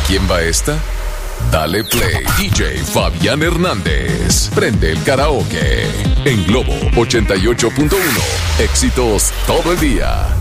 quién va esta? Dale play, DJ Fabián Hernández. Prende el karaoke en Globo 88.1. Éxitos todo el día.